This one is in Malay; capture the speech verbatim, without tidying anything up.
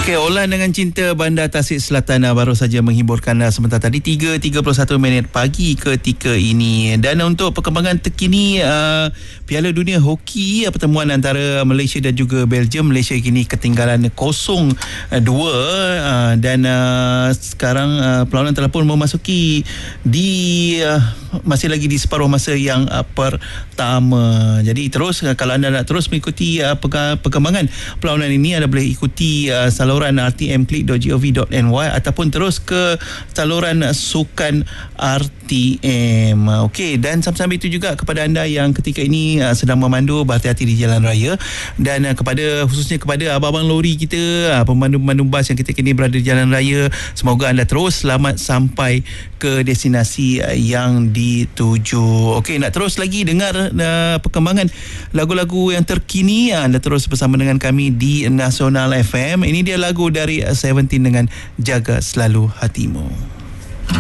Okey, Olan dengan Cinta Bandar Tasik Selatan baru saja menghiburkan sebentar tadi tiga tiga puluh satu minit pagi ketika ini. Dan untuk perkembangan terkini uh, Piala Dunia Hoki, pertemuan antara Malaysia dan juga Belgium, Malaysia kini ketinggalan kosong dua uh, dan uh, sekarang uh, perlawanan telah pun memasuki di uh, masih lagi di separuh masa yang uh, pertama. Jadi terus uh, kalau anda nak terus mengikuti uh, perkembangan perlawanan ini, anda boleh ikuti uh, saluran r t m click dot gov dot n y ataupun terus ke saluran sukan R T M. Okey, dan sambil-sambil itu juga kepada anda yang ketika ini uh, sedang memandu, berhati-hati di jalan raya, dan uh, kepada khususnya kepada abang-abang lori kita, uh, pemandu-pemandu bas yang ketika ini berada di jalan raya, semoga anda terus selamat sampai ke destinasi uh, yang dituju. Okey, nak terus lagi dengar uh, perkembangan lagu-lagu yang terkini, uh, anda terus bersama dengan kami di Nasional F M. Ini dia lagu dari Seventeen dengan Jaga Selalu Hatimu.